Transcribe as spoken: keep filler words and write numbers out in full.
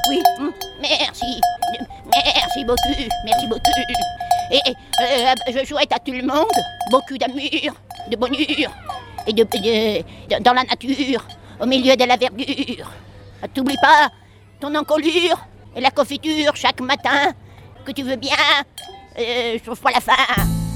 oui, mm, merci, merci beaucoup, merci beaucoup. Et, et, euh, je souhaite à tout le monde beaucoup d'amour, de bonheur et de, de, de dans la nature, au milieu de la verdure. T'oublie pas ton encolure et la confiture chaque matin, que tu veux bien, euh, sauf pour la fin.